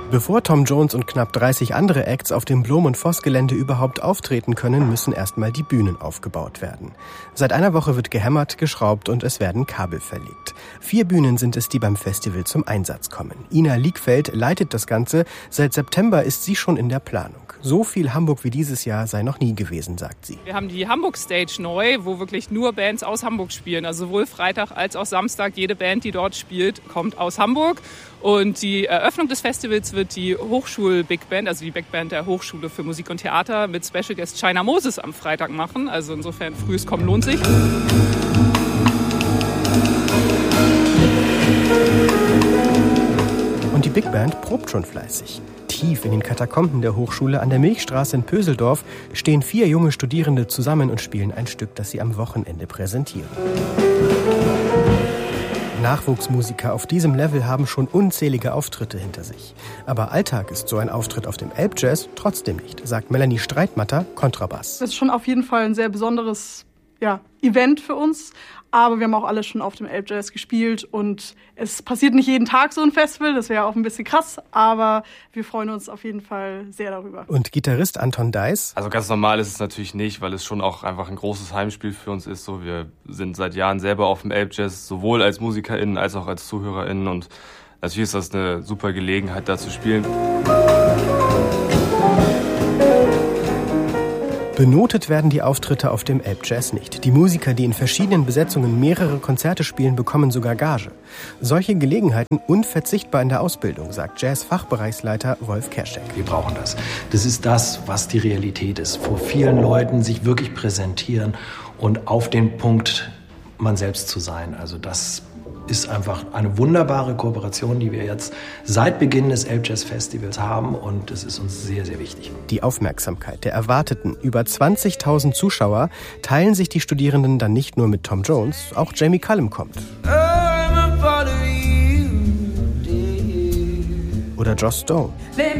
Bevor Tom Jones und knapp 30 andere Acts auf dem Blom- und Voss-Gelände überhaupt auftreten können, müssen erstmal die Bühnen aufgebaut werden. Seit einer Woche wird gehämmert, geschraubt und es werden Kabel verlegt. 4 Bühnen sind es, die beim Festival zum Einsatz kommen. Ina Liegfeld leitet das Ganze. Seit September ist sie schon in der Planung. So viel Hamburg wie dieses Jahr sei noch nie gewesen, sagt sie. Wir haben die Hamburg Stage neu, wo wirklich nur Bands aus Hamburg spielen. Also sowohl Freitag als auch Samstag. Jede Band, die dort spielt, kommt aus Hamburg. Und die Eröffnung des Festivals wird die Hochschul-Big Band, also die Big Band der Hochschule für Musik und Theater mit Special Guest China Moses am Freitag machen. Also insofern frühes Kommen lohnt sich. Und die Big Band probt schon fleißig. Tief in den Katakomben der Hochschule an der Milchstraße in Pöseldorf stehen 4 junge Studierende zusammen und spielen ein Stück, das sie am Wochenende präsentieren. Nachwuchsmusiker auf diesem Level haben schon unzählige Auftritte hinter sich. Aber Alltag ist so ein Auftritt auf dem Elbjazz trotzdem nicht, sagt Melanie Streitmatter, Kontrabass. Das ist schon auf jeden Fall ein sehr besonderes Event für uns. Aber wir haben auch alle schon auf dem Elbjazz gespielt und es passiert nicht jeden Tag so ein Festival, das wäre auch ein bisschen krass, aber wir freuen uns auf jeden Fall sehr darüber. Und Gitarrist Anton Deiss? Also ganz normal ist es natürlich nicht, weil es schon auch einfach ein großes Heimspiel für uns ist. So, wir sind seit Jahren selber auf dem Elbjazz, sowohl als MusikerInnen als auch als ZuhörerInnen und natürlich ist das eine super Gelegenheit, da zu spielen. Benotet werden die Auftritte auf dem Elbjazz nicht. Die Musiker, die in verschiedenen Besetzungen mehrere Konzerte spielen, bekommen sogar Gage. Solche Gelegenheiten unverzichtbar in der Ausbildung, sagt Jazz-Fachbereichsleiter Wolf Kerschek. Wir brauchen das. Das ist das, was die Realität ist. Vor vielen Leuten sich wirklich präsentieren und auf den Punkt man selbst zu sein. Also das ist einfach eine wunderbare Kooperation, die wir jetzt seit Beginn des Elbjazz Festivals haben und das ist uns sehr, sehr wichtig. Die Aufmerksamkeit der erwarteten über 20.000 Zuschauer teilen sich die Studierenden dann nicht nur mit Tom Jones, auch Jamie Cullum kommt. Oder Joss Stone.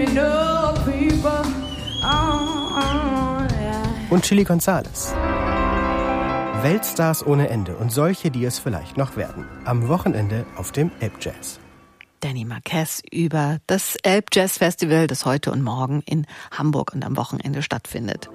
Und Chili Gonzales. Weltstars ohne Ende und solche, die es vielleicht noch werden. Am Wochenende auf dem Elbjazz. Danny Marquez über das Elbjazz Festival, das heute und morgen in Hamburg und am Wochenende stattfindet.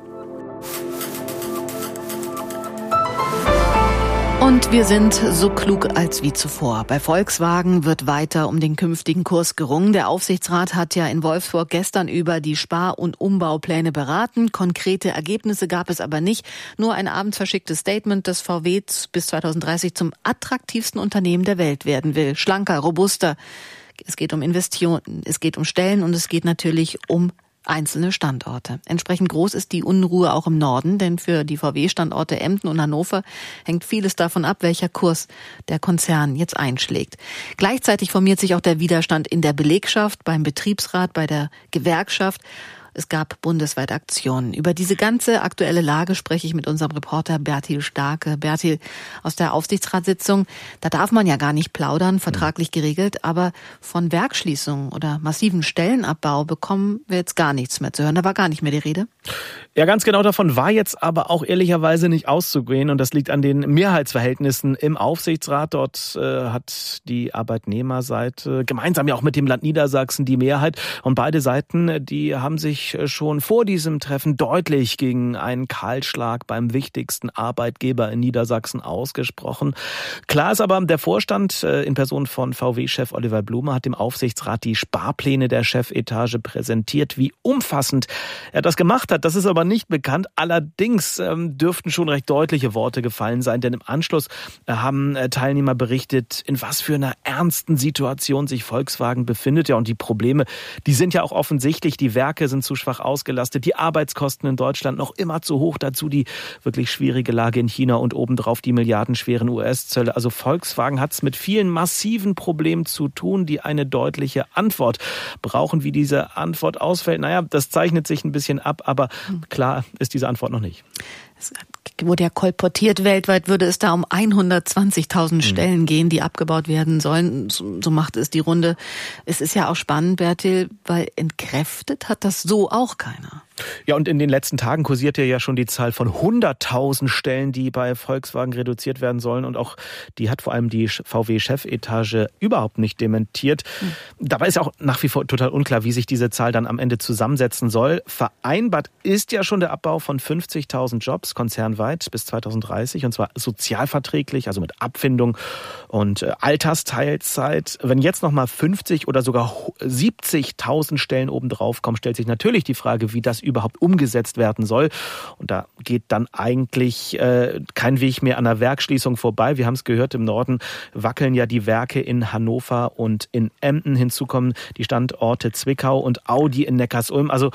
Und wir sind so klug als wie zuvor. Bei Volkswagen wird weiter um den künftigen Kurs gerungen. Der Aufsichtsrat hat ja in Wolfsburg gestern über die Spar- und Umbaupläne beraten. Konkrete Ergebnisse gab es aber nicht. Nur ein abends verschicktes Statement, das VW bis 2030 zum attraktivsten Unternehmen der Welt werden will. Schlanker, robuster. Es geht um Investitionen, es geht um Stellen und es geht natürlich um einzelne Standorte. Entsprechend groß ist die Unruhe auch im Norden, denn für die VW-Standorte Emden und Hannover hängt vieles davon ab, welcher Kurs der Konzern jetzt einschlägt. Gleichzeitig formiert sich auch der Widerstand in der Belegschaft, beim Betriebsrat, bei der Gewerkschaft. Es gab bundesweit Aktionen. Über diese ganze aktuelle Lage spreche ich mit unserem Reporter Bertil Starke. Bertil, aus der Aufsichtsratssitzung, da darf man ja gar nicht plaudern, vertraglich geregelt, aber von Werksschließungen oder massiven Stellenabbau bekommen wir jetzt gar nichts mehr zu hören. Da war gar nicht mehr die Rede. Ja, ganz genau davon war jetzt aber auch ehrlicherweise nicht auszugehen und das liegt an den Mehrheitsverhältnissen im Aufsichtsrat. Dort hat die Arbeitnehmerseite gemeinsam ja auch mit dem Land Niedersachsen die Mehrheit und beide Seiten, die haben sich schon vor diesem Treffen deutlich gegen einen Kahlschlag beim wichtigsten Arbeitgeber in Niedersachsen ausgesprochen. Klar ist aber, der Vorstand in Person von VW-Chef Oliver Blume hat dem Aufsichtsrat die Sparpläne der Chefetage präsentiert. Wie umfassend er das gemacht hat, das ist aber nicht bekannt. Allerdings dürften schon recht deutliche Worte gefallen sein, denn im Anschluss haben Teilnehmer berichtet, in was für einer ernsten Situation sich Volkswagen befindet. Ja, und die Probleme, die sind ja auch offensichtlich. Die Werke sind zu schwach ausgelastet, die Arbeitskosten in Deutschland noch immer zu hoch, dazu die wirklich schwierige Lage in China und obendrauf die milliardenschweren US-Zölle. Also Volkswagen hat es mit vielen massiven Problemen zu tun, die eine deutliche Antwort brauchen. Wie diese Antwort ausfällt, naja, das zeichnet sich ein bisschen ab, aber klar ist diese Antwort noch nicht. wurde ja kolportiert, weltweit würde es da um 120.000 Stellen gehen, die abgebaut werden sollen. So macht es die Runde. Es ist ja auch spannend, Bertil, weil entkräftet hat das so auch keiner. Ja, und in den letzten Tagen kursierte ja schon die Zahl von 100.000 Stellen, die bei Volkswagen reduziert werden sollen. Und auch die hat vor allem die VW-Chefetage überhaupt nicht dementiert. Dabei ist ja auch nach wie vor total unklar, wie sich diese Zahl dann am Ende zusammensetzen soll. Vereinbart ist ja schon der Abbau von 50.000 Jobs konzernweit bis 2030. Und zwar sozialverträglich, also mit Abfindung und Altersteilzeit. Wenn jetzt nochmal 50 oder sogar 70.000 Stellen obendrauf kommen, stellt sich natürlich die Frage, wie das überhaupt umgesetzt werden soll. Und da geht dann eigentlich kein Weg mehr an der Werksschließung vorbei. Wir haben es gehört, im Norden wackeln ja die Werke in Hannover und in Emden. Hinzu kommen die Standorte Zwickau und Audi in Neckarsulm. Also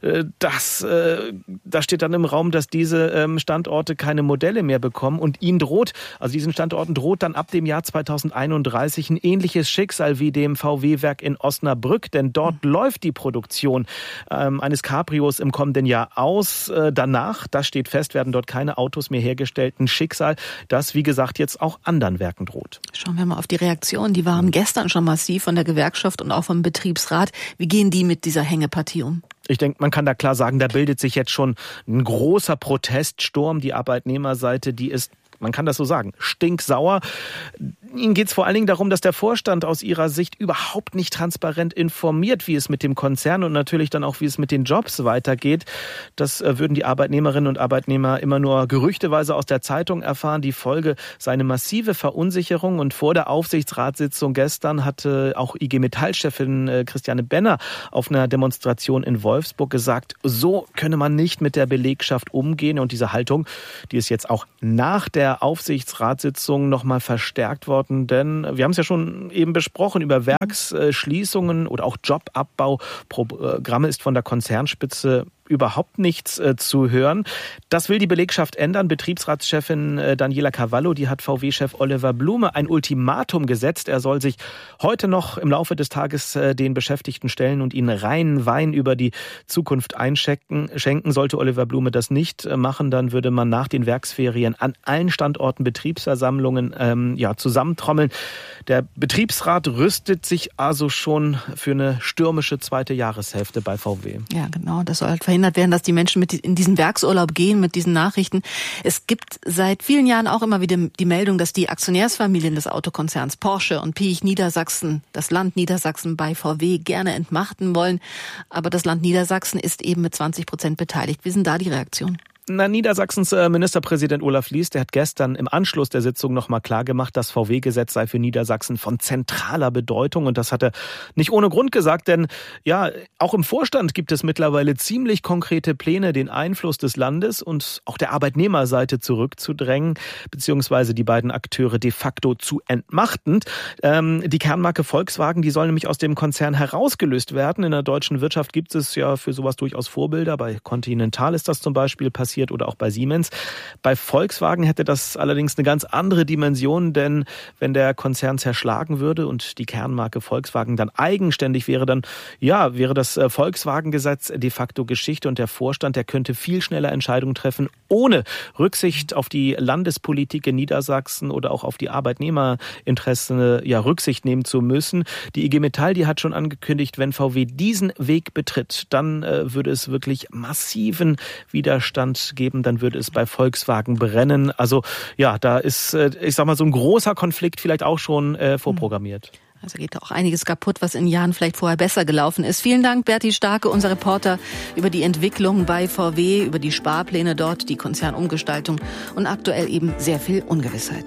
da steht dann im Raum, dass diese Standorte keine Modelle mehr bekommen und ihnen droht, also diesen Standorten droht dann ab dem Jahr 2031 ein ähnliches Schicksal wie dem VW-Werk in Osnabrück, denn dort läuft die Produktion eines Cabrios im kommenden Jahr aus. Danach, das steht fest, werden dort keine Autos mehr hergestellt. Ein Schicksal, das, wie gesagt, jetzt auch anderen Werken droht. Schauen wir mal auf die Reaktion. Die waren gestern schon massiv von der Gewerkschaft und auch vom Betriebsrat. Wie gehen die mit dieser Hängepartie um? Ich denke, man kann da klar sagen, da bildet sich jetzt schon ein großer Proteststurm. Die Arbeitnehmerseite, die ist, man kann das so sagen, stinksauer. Ihnen geht es vor allen Dingen darum, dass der Vorstand aus ihrer Sicht überhaupt nicht transparent informiert, wie es mit dem Konzern und natürlich dann auch, wie es mit den Jobs weitergeht. Das würden die Arbeitnehmerinnen und Arbeitnehmer immer nur gerüchteweise aus der Zeitung erfahren. Die Folge sei eine massive Verunsicherung. Und vor der Aufsichtsratssitzung gestern hatte auch IG Metall-Chefin Christiane Benner auf einer Demonstration in Wolfsburg gesagt, so könne man nicht mit der Belegschaft umgehen. Und diese Haltung, die ist jetzt auch nach der Aufsichtsratssitzung nochmal verstärkt worden. Denn wir haben es ja schon eben besprochen, über Werksschließungen oder auch Jobabbauprogramme ist von der Konzernspitze überhaupt nichts zu hören. Das will die Belegschaft ändern. Betriebsratschefin Daniela Cavallo, die hat VW-Chef Oliver Blume ein Ultimatum gesetzt. Er soll sich heute noch im Laufe des Tages den Beschäftigten stellen und ihnen reinen Wein über die Zukunft einschenken. Sollte Oliver Blume das nicht machen, dann würde man nach den Werksferien an allen Standorten Betriebsversammlungen zusammentrommeln. Der Betriebsrat rüstet sich also schon für eine stürmische zweite Jahreshälfte bei VW. Ja, genau. Das soll verhindert werden, dass die Menschen in diesen Werksurlaub gehen mit diesen Nachrichten. Es gibt seit vielen Jahren auch immer wieder die Meldung, dass die Aktionärsfamilien des Autokonzerns Porsche und Piech Niedersachsen, das Land Niedersachsen bei VW gerne entmachten wollen. Aber das Land Niedersachsen ist eben mit 20% beteiligt. Wie sind da die Reaktionen? Niedersachsens Ministerpräsident Olaf Lies, der hat gestern im Anschluss der Sitzung nochmal klargemacht, das VW-Gesetz sei für Niedersachsen von zentraler Bedeutung. Und das hat er nicht ohne Grund gesagt, denn ja, auch im Vorstand gibt es mittlerweile ziemlich konkrete Pläne, den Einfluss des Landes und auch der Arbeitnehmerseite zurückzudrängen, beziehungsweise die beiden Akteure de facto zu entmachten. Die Kernmarke Volkswagen, die soll nämlich aus dem Konzern herausgelöst werden. In der deutschen Wirtschaft gibt es ja für sowas durchaus Vorbilder. Bei Continental ist das zum Beispiel passiert oder auch bei Siemens. Bei Volkswagen hätte das allerdings eine ganz andere Dimension, denn wenn der Konzern zerschlagen würde und die Kernmarke Volkswagen dann eigenständig wäre, dann wäre das Volkswagen-Gesetz de facto Geschichte und der Vorstand, der könnte viel schneller Entscheidungen treffen, ohne Rücksicht auf die Landespolitik in Niedersachsen oder auch auf die Arbeitnehmerinteressen Rücksicht nehmen zu müssen. Die IG Metall, die hat schon angekündigt, wenn VW diesen Weg betritt, dann würde es wirklich massiven Widerstand geben, dann würde es bei Volkswagen brennen. Also ja, da ist, ich sag mal, so ein großer Konflikt vielleicht auch schon vorprogrammiert. Also geht auch einiges kaputt, was in Jahren vielleicht vorher besser gelaufen ist. Vielen Dank, Berti Starke, unser Reporter, über die Entwicklung bei VW, über die Sparpläne dort, die Konzernumgestaltung und aktuell eben sehr viel Ungewissheit.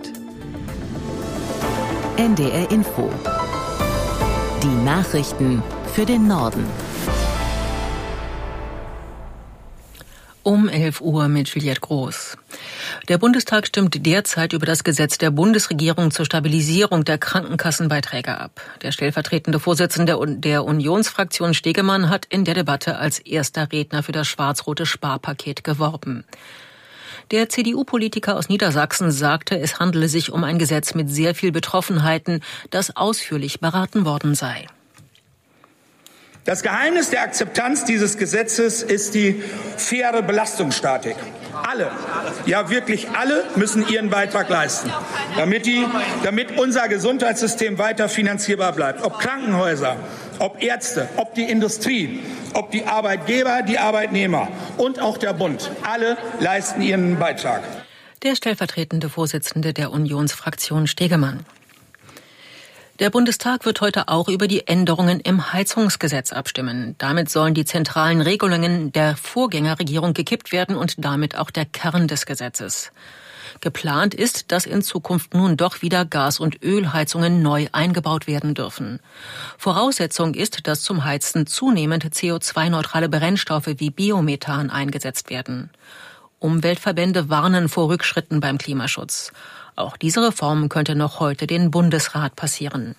NDR Info. Die Nachrichten für den Norden. Um 11 Uhr mit Juliette Groß. Der Bundestag stimmt derzeit über das Gesetz der Bundesregierung zur Stabilisierung der Krankenkassenbeiträge ab. Der stellvertretende Vorsitzende der Unionsfraktion Stegemann hat in der Debatte als erster Redner für das schwarz-rote Sparpaket geworben. Der CDU-Politiker aus Niedersachsen sagte, es handele sich um ein Gesetz mit sehr viel Betroffenheiten, das ausführlich beraten worden sei. Das Geheimnis der Akzeptanz dieses Gesetzes ist die faire Belastungsstatik. Alle, ja wirklich alle müssen ihren Beitrag leisten, damit unser Gesundheitssystem weiter finanzierbar bleibt. Ob Krankenhäuser, ob Ärzte, ob die Industrie, ob die Arbeitgeber, die Arbeitnehmer und auch der Bund. Alle leisten ihren Beitrag. Der stellvertretende Vorsitzende der Unionsfraktion Stegemann. Der Bundestag wird heute auch über die Änderungen im Heizungsgesetz abstimmen. Damit sollen die zentralen Regelungen der Vorgängerregierung gekippt werden und damit auch der Kern des Gesetzes. Geplant ist, dass in Zukunft nun doch wieder Gas- und Ölheizungen neu eingebaut werden dürfen. Voraussetzung ist, dass zum Heizen zunehmend CO2-neutrale Brennstoffe wie Biomethan eingesetzt werden. Umweltverbände warnen vor Rückschritten beim Klimaschutz. Auch diese Reform könnte noch heute den Bundesrat passieren.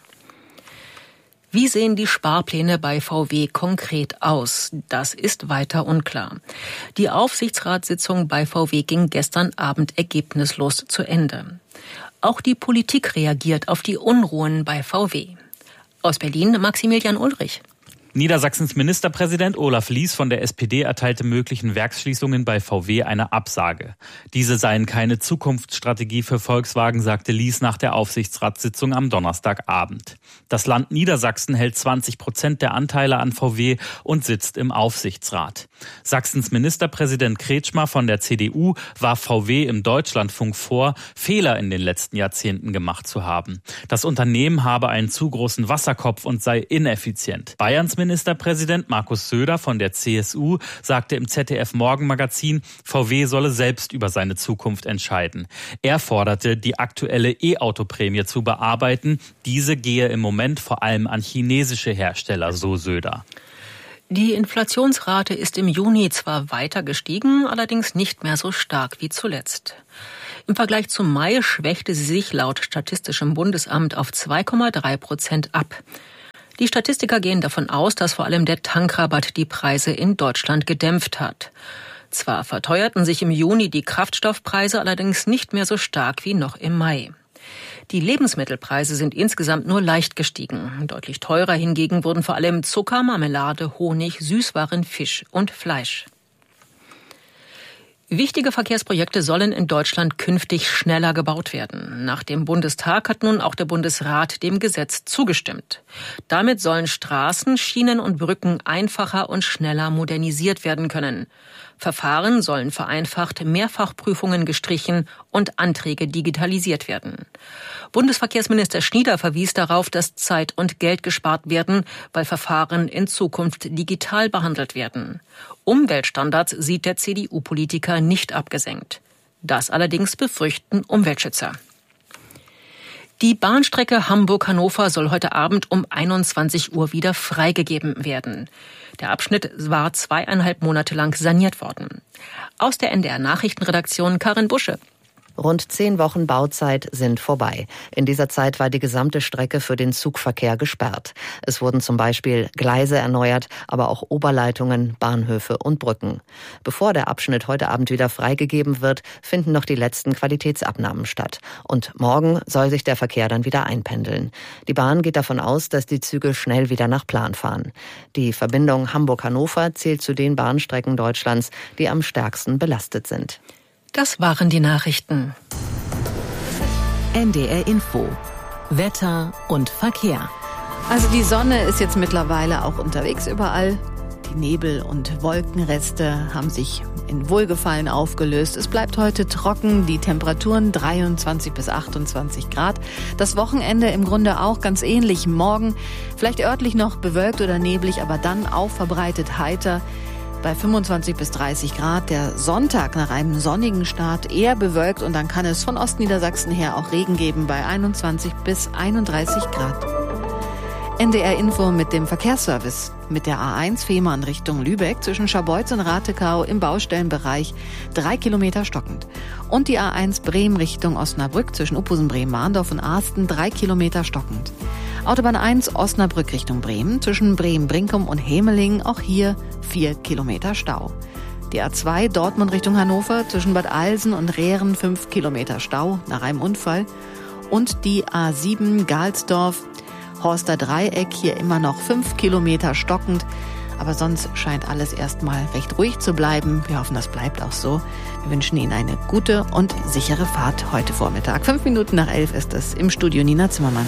Wie sehen die Sparpläne bei VW konkret aus? Das ist weiter unklar. Die Aufsichtsratssitzung bei VW ging gestern Abend ergebnislos zu Ende. Auch die Politik reagiert auf die Unruhen bei VW. Aus Berlin Maximilian Ulrich. Niedersachsens Ministerpräsident Olaf Lies von der SPD erteilte möglichen Werksschließungen bei VW eine Absage. Diese seien keine Zukunftsstrategie für Volkswagen, sagte Lies nach der Aufsichtsratssitzung am Donnerstagabend. Das Land Niedersachsen hält 20% der Anteile an VW und sitzt im Aufsichtsrat. Sachsens Ministerpräsident Kretschmer von der CDU warf VW im Deutschlandfunk vor, Fehler in den letzten Jahrzehnten gemacht zu haben. Das Unternehmen habe einen zu großen Wasserkopf und sei ineffizient. Bayerns Ministerpräsident Markus Söder von der CSU sagte im ZDF-Morgenmagazin, VW solle selbst über seine Zukunft entscheiden. Er forderte, die aktuelle E-Auto-Prämie zu bearbeiten. Diese gehe im Moment vor allem an chinesische Hersteller, so Söder. Die Inflationsrate ist im Juni zwar weiter gestiegen, allerdings nicht mehr so stark wie zuletzt. Im Vergleich zum Mai schwächte sie sich laut Statistischem Bundesamt auf 2,3% ab. Die Statistiker gehen davon aus, dass vor allem der Tankrabatt die Preise in Deutschland gedämpft hat. Zwar verteuerten sich im Juni die Kraftstoffpreise, allerdings nicht mehr so stark wie noch im Mai. Die Lebensmittelpreise sind insgesamt nur leicht gestiegen. Deutlich teurer hingegen wurden vor allem Zucker, Marmelade, Honig, Süßwaren, Fisch und Fleisch. Wichtige Verkehrsprojekte sollen in Deutschland künftig schneller gebaut werden. Nach dem Bundestag hat nun auch der Bundesrat dem Gesetz zugestimmt. Damit sollen Straßen, Schienen und Brücken einfacher und schneller modernisiert werden können. Verfahren sollen vereinfacht, Mehrfachprüfungen gestrichen und Anträge digitalisiert werden. Bundesverkehrsminister Schnieder verwies darauf, dass Zeit und Geld gespart werden, weil Verfahren in Zukunft digital behandelt werden. Umweltstandards sieht der CDU-Politiker nicht abgesenkt. Das allerdings befürchten Umweltschützer. Die Bahnstrecke Hamburg-Hannover soll heute Abend um 21 Uhr wieder freigegeben werden. Der Abschnitt war 2,5 Monate lang saniert worden. Aus der NDR-Nachrichtenredaktion Karin Busche. Rund 10 Wochen Bauzeit sind vorbei. In dieser Zeit war die gesamte Strecke für den Zugverkehr gesperrt. Es wurden zum Beispiel Gleise erneuert, aber auch Oberleitungen, Bahnhöfe und Brücken. Bevor der Abschnitt heute Abend wieder freigegeben wird, finden noch die letzten Qualitätsabnahmen statt. Und morgen soll sich der Verkehr dann wieder einpendeln. Die Bahn geht davon aus, dass die Züge schnell wieder nach Plan fahren. Die Verbindung Hamburg-Hannover zählt zu den Bahnstrecken Deutschlands, die am stärksten belastet sind. Das waren die Nachrichten. NDR Info. Wetter und Verkehr. Also die Sonne ist jetzt mittlerweile auch unterwegs überall. Die Nebel- und Wolkenreste haben sich in Wohlgefallen aufgelöst. Es bleibt heute trocken, die Temperaturen 23 bis 28 Grad. Das Wochenende im Grunde auch ganz ähnlich. Morgen vielleicht örtlich noch bewölkt oder neblig, aber dann auch verbreitet heiter. Bei 25 bis 30 Grad. Der Sonntag nach einem sonnigen Start eher bewölkt und dann kann es von Ostniedersachsen her auch Regen geben bei 21 bis 31 Grad. NDR Info mit dem Verkehrsservice. Mit der A1 Fehmarn Richtung Lübeck zwischen Scharbeutz und Ratekau im Baustellenbereich 3 Kilometer stockend. Und die A1 Bremen Richtung Osnabrück zwischen Uphusen, Bremen-Mahndorf und Arsten 3 Kilometer stockend. Autobahn 1 Osnabrück Richtung Bremen zwischen Bremen-Brinkum und Hemelingen, auch hier 4 Kilometer Stau. Die A2 Dortmund Richtung Hannover zwischen Bad Alsen und Rehren 5 Kilometer Stau nach einem Unfall. Und die A7 Galsdorf Horster Dreieck hier immer noch 5 Kilometer stockend. aber sonst scheint alles erstmal recht ruhig zu bleiben. Wir hoffen, das bleibt auch so. Wir wünschen Ihnen eine gute und sichere Fahrt heute Vormittag. 5 Minuten nach 11 ist es. Im Studio Nina Zimmermann.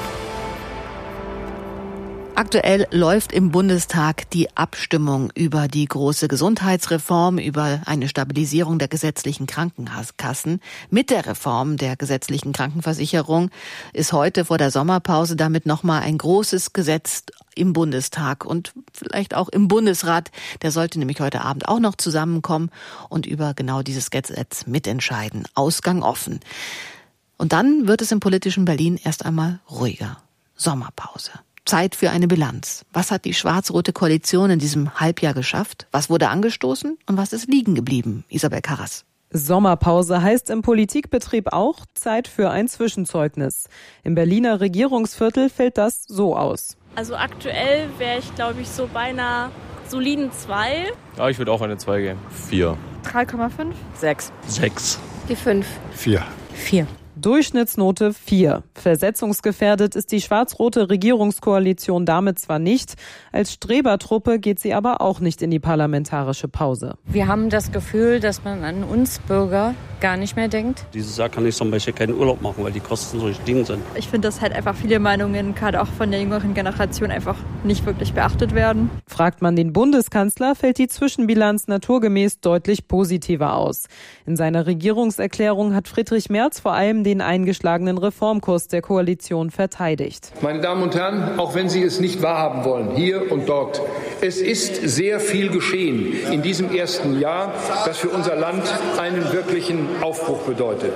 Aktuell läuft im Bundestag die Abstimmung über die große Gesundheitsreform, über eine Stabilisierung der gesetzlichen Krankenkassen. Mit der Reform der gesetzlichen Krankenversicherung ist heute vor der Sommerpause damit nochmal ein großes Gesetz im Bundestag und vielleicht auch im Bundesrat. Der sollte nämlich heute Abend auch noch zusammenkommen und über genau dieses Gesetz mitentscheiden. Ausgang offen. Und dann wird es im politischen Berlin erst einmal ruhiger. Sommerpause. Zeit für eine Bilanz. Was hat die schwarz-rote Koalition in diesem Halbjahr geschafft? Was wurde angestoßen und was ist liegen geblieben? Isabel Karras. Sommerpause heißt im Politikbetrieb auch Zeit für ein Zwischenzeugnis. Im Berliner Regierungsviertel fällt das so aus. Also aktuell wäre ich, glaube ich, so bei einer soliden 2. Ja, ich würde auch eine 2 geben. 4. 3,5. 6. 6. Die 5. 4. 4. Durchschnittsnote 4. Versetzungsgefährdet ist die schwarz-rote Regierungskoalition damit zwar nicht, als Strebertruppe geht sie aber auch nicht in die parlamentarische Pause. Wir haben das Gefühl, dass man an uns Bürger gar nicht mehr denkt. Dieses Jahr kann ich zum Beispiel keinen Urlaub machen, weil die Kosten so gestiegen sind. Ich finde, dass halt einfach viele Meinungen, gerade auch von der jüngeren Generation, einfach nicht wirklich beachtet werden. Fragt man den Bundeskanzler, fällt die Zwischenbilanz naturgemäß deutlich positiver aus. In seiner Regierungserklärung hat Friedrich Merz vor allem den eingeschlagenen Reformkurs der Koalition verteidigt. Meine Damen und Herren, auch wenn Sie es nicht wahrhaben wollen, hier und dort, es ist sehr viel geschehen in diesem ersten Jahr, das für unser Land einen wirklichen Aufbruch bedeutet.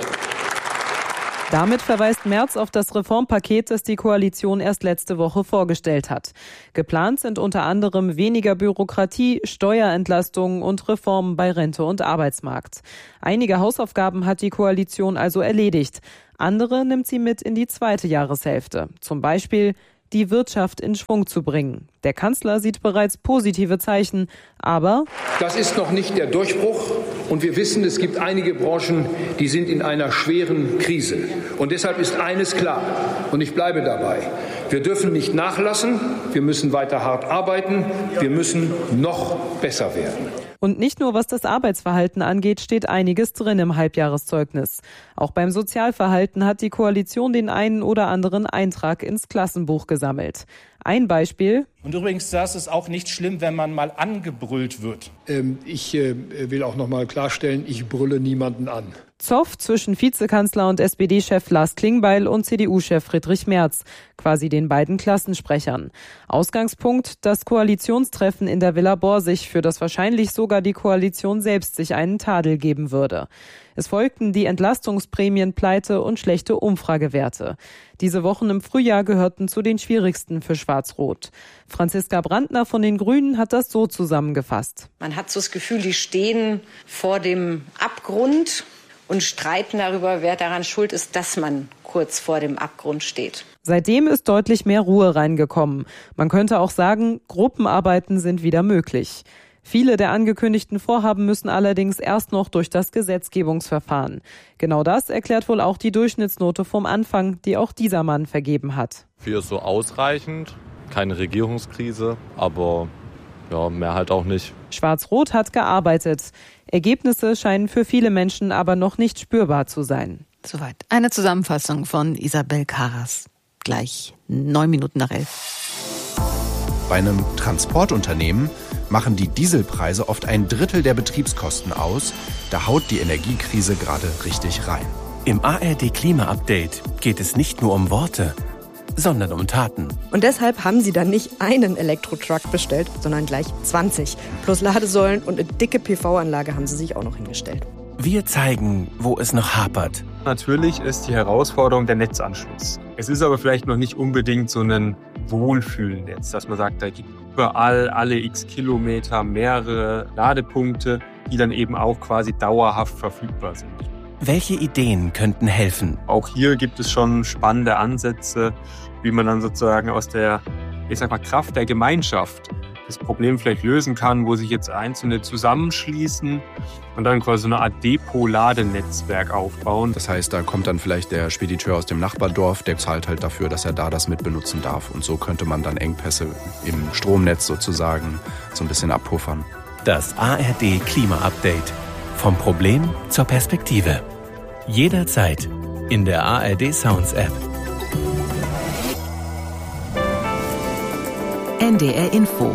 Damit verweist Merz auf das Reformpaket, das die Koalition erst letzte Woche vorgestellt hat. Geplant sind unter anderem weniger Bürokratie, Steuerentlastungen und Reformen bei Rente und Arbeitsmarkt. Einige Hausaufgaben hat die Koalition also erledigt. Andere nimmt sie mit in die zweite Jahreshälfte. Zum Beispiel die Wirtschaft in Schwung zu bringen. Der Kanzler sieht bereits positive Zeichen, aber das ist noch nicht der Durchbruch und wir wissen, es gibt einige Branchen, die sind in einer schweren Krise. Und deshalb ist eines klar und ich bleibe dabei. Wir dürfen nicht nachlassen, wir müssen weiter hart arbeiten, wir müssen noch besser werden. Und nicht nur was das Arbeitsverhalten angeht, steht einiges drin im Halbjahreszeugnis. Auch beim Sozialverhalten hat die Koalition den einen oder anderen Eintrag ins Klassenbuch gesammelt. Ein Beispiel. Und übrigens, das ist auch nicht schlimm, wenn man mal angebrüllt wird. Ich will auch noch mal klarstellen, ich brülle niemanden an. Zoff zwischen Vizekanzler und SPD-Chef Lars Klingbeil und CDU-Chef Friedrich Merz, quasi den beiden Klassensprechern. Ausgangspunkt, das Koalitionstreffen in der Villa Borsig, für das wahrscheinlich sogar die Koalition selbst sich einen Tadel geben würde. Es folgten die Entlastungsprämienpleite und schlechte Umfragewerte. Diese Wochen im Frühjahr gehörten zu den schwierigsten für Schwarz-Rot. Franziska Brandner von den Grünen hat das so zusammengefasst. Man hat so das Gefühl, die stehen vor dem Abgrund und streiten darüber, wer daran schuld ist, dass man kurz vor dem Abgrund steht. Seitdem ist deutlich mehr Ruhe reingekommen. Man könnte auch sagen, Gruppenarbeiten sind wieder möglich. Viele der angekündigten Vorhaben müssen allerdings erst noch durch das Gesetzgebungsverfahren. Genau das erklärt wohl auch die Durchschnittsnote vom Anfang, die auch dieser Mann vergeben hat. 4 ist so ausreichend, keine Regierungskrise, aber ja, mehr halt auch nicht. Schwarz-Rot hat gearbeitet. Ergebnisse scheinen für viele Menschen aber noch nicht spürbar zu sein. Soweit eine Zusammenfassung von Isabel Karras. Gleich 9 Minuten nach 11. Bei einem Transportunternehmen machen die Dieselpreise oft 1/3 der Betriebskosten aus. Da haut die Energiekrise gerade richtig rein. Im ARD Klima-Update geht es nicht nur um Worte, sondern um Taten. Und deshalb haben sie dann nicht einen Elektrotruck bestellt, sondern gleich 20. Plus Ladesäulen und eine dicke PV-Anlage haben sie sich auch noch hingestellt. Wir zeigen, wo es noch hapert. Natürlich ist die Herausforderung der Netzanschluss. Es ist aber vielleicht noch nicht unbedingt so ein Wohlfühlnetz, dass man sagt, da gibt überall alle x Kilometer mehrere Ladepunkte, die dann eben auch quasi dauerhaft verfügbar sind. Welche Ideen könnten helfen? Auch hier gibt es schon spannende Ansätze, wie man dann sozusagen aus der, Kraft der Gemeinschaft das Problem vielleicht lösen kann, wo sich jetzt Einzelne zusammenschließen und dann quasi so eine Art Depot-Ladenetzwerk aufbauen. Das heißt, da kommt dann vielleicht der Spediteur aus dem Nachbardorf, der zahlt halt dafür, dass er da das mitbenutzen darf. Und so könnte man dann Engpässe im Stromnetz sozusagen so ein bisschen abpuffern. Das ARD Klima-Update. Vom Problem zur Perspektive. Jederzeit in der ARD Sounds App. NDR Info.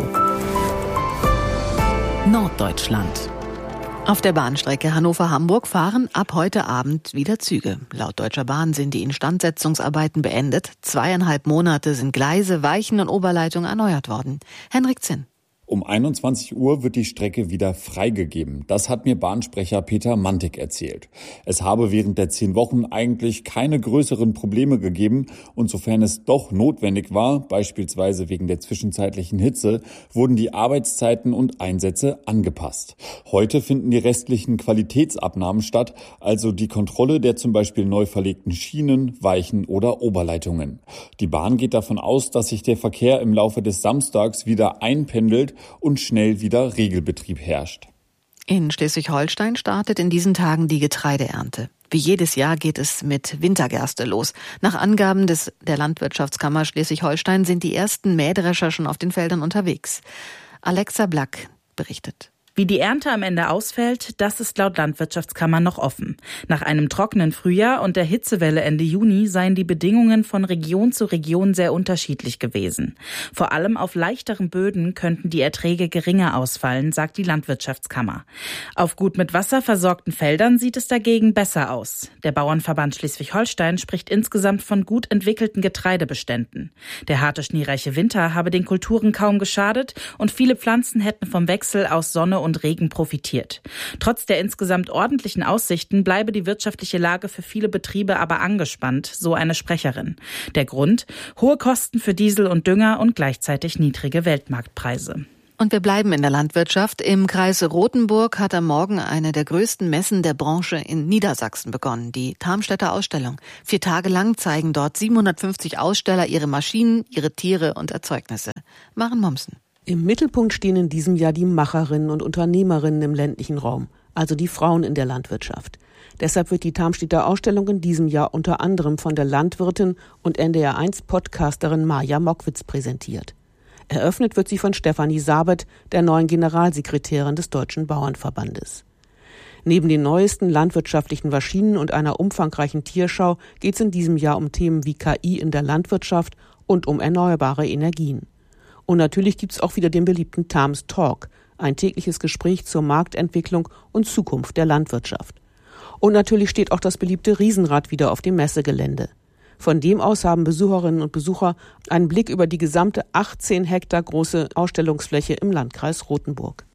Norddeutschland. Auf der Bahnstrecke Hannover-Hamburg fahren ab heute Abend wieder Züge. Laut Deutscher Bahn sind die Instandsetzungsarbeiten beendet. 2,5 Monate sind Gleise, Weichen und Oberleitungen erneuert worden. Henrik Zinn. Um 21 Uhr wird die Strecke wieder freigegeben. Das hat mir Bahnsprecher Peter Mantik erzählt. Es habe während der 10 Wochen eigentlich keine größeren Probleme gegeben und sofern es doch notwendig war, beispielsweise wegen der zwischenzeitlichen Hitze, wurden die Arbeitszeiten und Einsätze angepasst. Heute finden die restlichen Qualitätsabnahmen statt, also die Kontrolle der zum Beispiel neu verlegten Schienen, Weichen oder Oberleitungen. Die Bahn geht davon aus, dass sich der Verkehr im Laufe des Samstags wieder einpendelt und schnell wieder Regelbetrieb herrscht. In Schleswig-Holstein startet in diesen Tagen die Getreideernte. Wie jedes Jahr geht es mit Wintergerste los. Nach Angaben der Landwirtschaftskammer Schleswig-Holstein sind die ersten Mähdrescher schon auf den Feldern unterwegs. Alexa Black berichtet. Wie die Ernte am Ende ausfällt, das ist laut Landwirtschaftskammer noch offen. Nach einem trockenen Frühjahr und der Hitzewelle Ende Juni seien die Bedingungen von Region zu Region sehr unterschiedlich gewesen. Vor allem auf leichteren Böden könnten die Erträge geringer ausfallen, sagt die Landwirtschaftskammer. Auf gut mit Wasser versorgten Feldern sieht es dagegen besser aus. Der Bauernverband Schleswig-Holstein spricht insgesamt von gut entwickelten Getreidebeständen. Der harte, schneereiche Winter habe den Kulturen kaum geschadet und viele Pflanzen hätten vom Wechsel aus Sonne und Regen profitiert. Trotz der insgesamt ordentlichen Aussichten bleibe die wirtschaftliche Lage für viele Betriebe aber angespannt, so eine Sprecherin. Der Grund? Hohe Kosten für Diesel und Dünger und gleichzeitig niedrige Weltmarktpreise. Und wir bleiben in der Landwirtschaft. Im Kreis Rothenburg hat am Morgen eine der größten Messen der Branche in Niedersachsen begonnen, die Tarmstädter Ausstellung. 4 Tage lang zeigen dort 750 Aussteller ihre Maschinen, ihre Tiere und Erzeugnisse. Maren Mommsen. Im Mittelpunkt stehen in diesem Jahr die Macherinnen und Unternehmerinnen im ländlichen Raum, also die Frauen in der Landwirtschaft. Deshalb wird die Tarmstädter Ausstellung in diesem Jahr unter anderem von der Landwirtin und NDR1-Podcasterin Maja Mockwitz präsentiert. Eröffnet wird sie von Stefanie Sabet, der neuen Generalsekretärin des Deutschen Bauernverbandes. Neben den neuesten landwirtschaftlichen Maschinen und einer umfangreichen Tierschau geht es in diesem Jahr um Themen wie KI in der Landwirtschaft und um erneuerbare Energien. Und natürlich gibt's auch wieder den beliebten Tarms Talk, ein tägliches Gespräch zur Marktentwicklung und Zukunft der Landwirtschaft. Und natürlich steht auch das beliebte Riesenrad wieder auf dem Messegelände. Von dem aus haben Besucherinnen und Besucher einen Blick über die gesamte 18 Hektar große Ausstellungsfläche im Landkreis Rothenburg.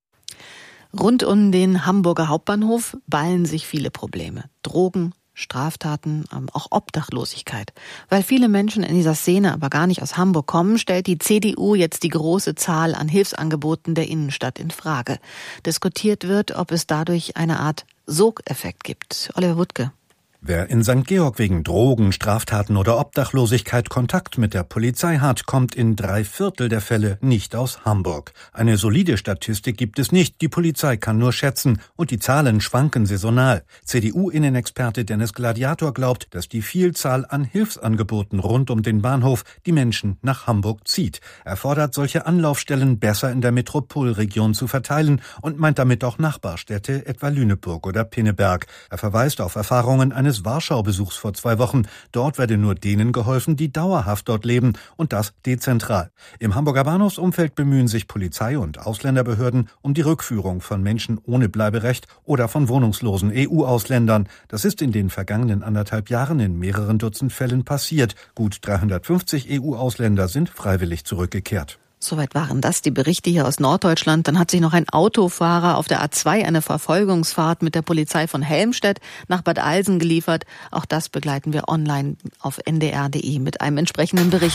Rund um den Hamburger Hauptbahnhof ballen sich viele Probleme. Drogen, Straftaten, auch Obdachlosigkeit. Weil viele Menschen in dieser Szene aber gar nicht aus Hamburg kommen, stellt die CDU jetzt die große Zahl an Hilfsangeboten der Innenstadt in Frage. Diskutiert wird, ob es dadurch eine Art Sogeffekt gibt. Oliver Wuttke. Wer in St. Georg wegen Drogen, Straftaten oder Obdachlosigkeit Kontakt mit der Polizei hat, kommt in 3/4 der Fälle nicht aus Hamburg. Eine solide Statistik gibt es nicht, die Polizei kann nur schätzen und die Zahlen schwanken saisonal. CDU-Innenexperte Dennis Gladiator glaubt, dass die Vielzahl an Hilfsangeboten rund um den Bahnhof die Menschen nach Hamburg zieht. Er fordert, solche Anlaufstellen besser in der Metropolregion zu verteilen und meint damit auch Nachbarstädte, etwa Lüneburg oder Pinneberg. Er verweist auf Erfahrungen eines Warschau-Besuchs vor 2 Wochen. Dort werde nur denen geholfen, die dauerhaft dort leben und das dezentral. Im Hamburger Bahnhofsumfeld bemühen sich Polizei und Ausländerbehörden um die Rückführung von Menschen ohne Bleiberecht oder von wohnungslosen EU-Ausländern. Das ist in den vergangenen 1,5 Jahren in mehreren Dutzend Fällen passiert. Gut 350 EU-Ausländer sind freiwillig zurückgekehrt. Soweit waren das die Berichte hier aus Norddeutschland. Dann hat sich noch ein Autofahrer auf der A2 eine Verfolgungsfahrt mit der Polizei von Helmstedt nach Bad Alsen geliefert. Auch das begleiten wir online auf ndr.de mit einem entsprechenden Bericht.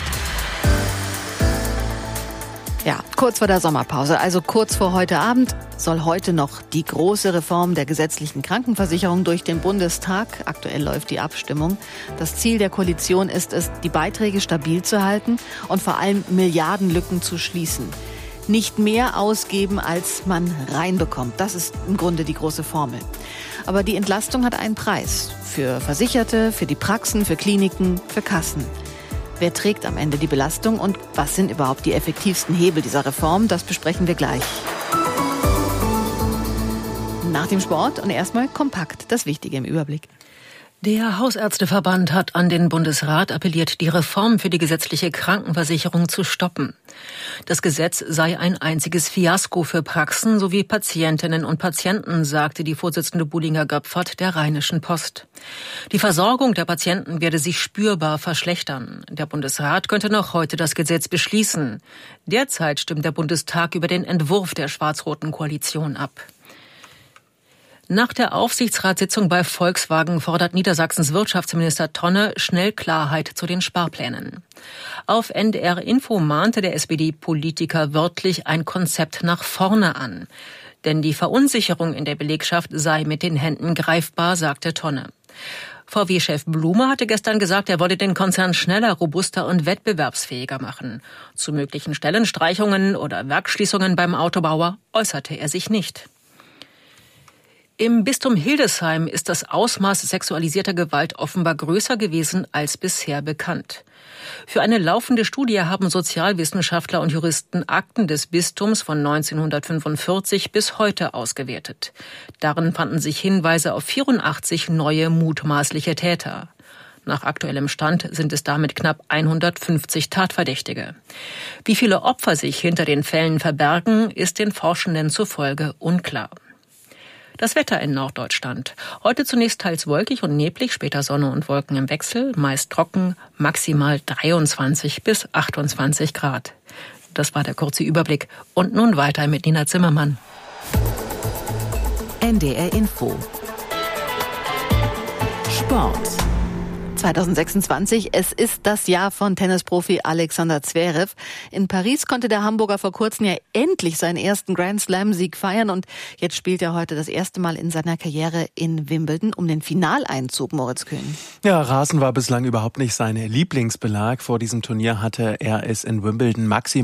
Ja, kurz vor der Sommerpause, also kurz vor heute Abend, soll heute noch die große Reform der gesetzlichen Krankenversicherung durch den Bundestag. Aktuell läuft die Abstimmung. Das Ziel der Koalition ist es, die Beiträge stabil zu halten und vor allem Milliardenlücken zu schließen. Nicht mehr ausgeben, als man reinbekommt. Das ist im Grunde die große Formel. Aber die Entlastung hat einen Preis. Für Versicherte, für die Praxen, für Kliniken, für Kassen. Wer trägt am Ende die Belastung und was sind überhaupt die effektivsten Hebel dieser Reform? Das besprechen wir gleich. Nach dem Sport und erstmal kompakt, das Wichtige im Überblick. Der Hausärzteverband hat an den Bundesrat appelliert, die Reform für die gesetzliche Krankenversicherung zu stoppen. Das Gesetz sei ein einziges Fiasko für Praxen sowie Patientinnen und Patienten, sagte die Vorsitzende Bulinger-Göpfert der Rheinischen Post. Die Versorgung der Patienten werde sich spürbar verschlechtern. Der Bundesrat könnte noch heute das Gesetz beschließen. Derzeit stimmt der Bundestag über den Entwurf der schwarz-roten Koalition ab. Nach der Aufsichtsratssitzung bei Volkswagen fordert Niedersachsens Wirtschaftsminister Tonne schnell Klarheit zu den Sparplänen. Auf NDR Info mahnte der SPD-Politiker wörtlich ein Konzept nach vorne an. Denn die Verunsicherung in der Belegschaft sei mit den Händen greifbar, sagte Tonne. VW-Chef Blume hatte gestern gesagt, er wolle den Konzern schneller, robuster und wettbewerbsfähiger machen. Zu möglichen Stellenstreichungen oder Werksschließungen beim Autobauer äußerte er sich nicht. Im Bistum Hildesheim ist das Ausmaß sexualisierter Gewalt offenbar größer gewesen als bisher bekannt. Für eine laufende Studie haben Sozialwissenschaftler und Juristen Akten des Bistums von 1945 bis heute ausgewertet. Darin fanden sich Hinweise auf 84 neue mutmaßliche Täter. Nach aktuellem Stand sind es damit knapp 150 Tatverdächtige. Wie viele Opfer sich hinter den Fällen verbergen, ist den Forschenden zufolge unklar. Das Wetter in Norddeutschland. Heute zunächst teils wolkig und neblig, später Sonne und Wolken im Wechsel, meist trocken, maximal 23 bis 28 Grad. Das war der kurze Überblick. Und nun weiter mit Nina Zimmermann. NDR Info. Sport. 2026, es ist das Jahr von Tennisprofi Alexander Zverev. In Paris konnte der Hamburger vor kurzem ja endlich seinen ersten Grand-Slam-Sieg feiern und jetzt spielt er heute das erste Mal in seiner Karriere in Wimbledon um den Finaleinzug, Moritz Köhn. Ja, Rasen war bislang überhaupt nicht sein Lieblingsbelag. Vor diesem Turnier hatte er es in Wimbledon maximal